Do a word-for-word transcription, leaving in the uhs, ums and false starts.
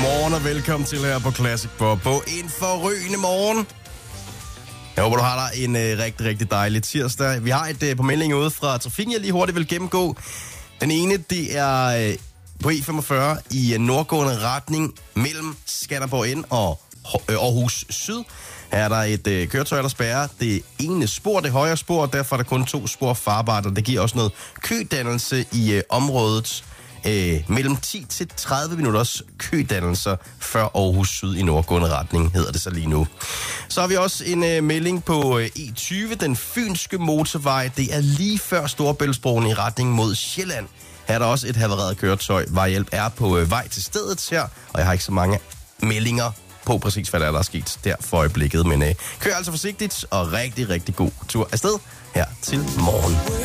Godmorgen og velkommen til her på Classic Pop på en forrygende morgen. Jeg håber, du har dig en øh, rigtig, rigtig dejlig tirsdag. Vi har et øh, på melding ude fra trafikken, jeg lige hurtigt vil gennemgå. Den ene, det er øh, på E femogfyrre i øh, nordgående retning mellem Skanderborg Ind og øh, Aarhus Syd. Her er der et øh, køretøj, der spærrer det ene spor, det højre spor, og derfor er der kun to spor farbart, og det giver også noget kødannelse i øh, området. Øh, mellem ti til tredive minutters kødannelser før Aarhus Syd i nordgående retning, hedder det så lige nu. Så har vi også en øh, melding på øh, E tyve, den fynske motorvej. Det er lige før Storebæltsbroen i retning mod Sjælland. Her er der også et havareret køretøj. Vejhjælp er på øh, vej til stedet her, og jeg har ikke så mange meldinger på præcis, hvad der er, der er sket der for øjeblikket. Men øh, kør altså forsigtigt, og rigtig, rigtig god tur afsted her til morgen.